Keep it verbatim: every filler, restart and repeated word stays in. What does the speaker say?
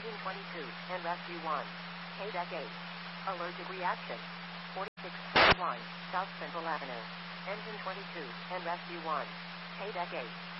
Engine twenty-two, and rescue one. K-Deck eight. Allergic reaction. forty-six twenty-one, South Central Avenue. Engine twenty-two, and rescue one. K-Deck eight.